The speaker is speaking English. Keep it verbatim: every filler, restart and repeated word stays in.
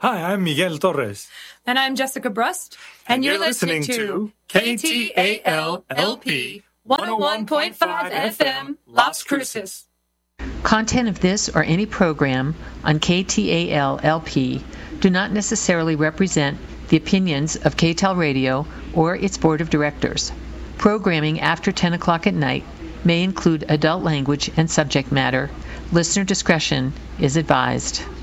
Hi, I'm Miguel Torres. And I'm Jessica Brust. And, and you're, you're listening, listening to K T A L L P one oh one point five F M, Las Cruces. Content of this or any program on K T A L L P do not necessarily represent the opinions of K T A L Radio or its board of directors. Programming after ten o'clock at night may include adult language and subject matter. Listener discretion is advised.